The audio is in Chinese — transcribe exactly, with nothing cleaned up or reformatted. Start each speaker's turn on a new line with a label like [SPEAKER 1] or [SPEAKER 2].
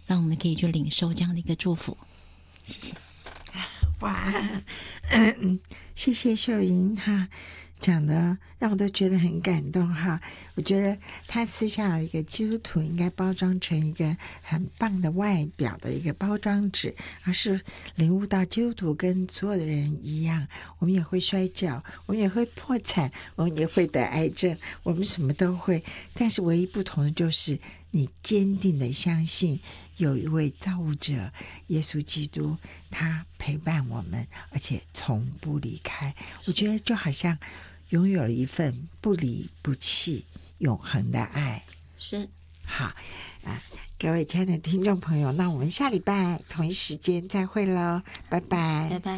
[SPEAKER 1] 让我们可以去领受这样的一个祝福。谢谢。
[SPEAKER 2] 哇，嗯，谢谢秀莹哈，讲的让我都觉得很感动哈。我觉得他私下有一个基督徒应该包装成一个很棒的外表的一个包装纸，而是领悟到基督徒跟所有的人一样，我们也会摔跤，我们也会破产，我们也会得癌症，我们什么都会，但是唯一不同的就是你坚定的相信有一位造物者耶稣基督，他陪伴我们，而且从不离开。我觉得就好像拥有了一份不离不弃永恒的爱。
[SPEAKER 1] 是，
[SPEAKER 2] 好啊，各位亲爱的听众朋友，那我们下礼拜同一时间再会喽，拜拜，
[SPEAKER 1] 拜拜。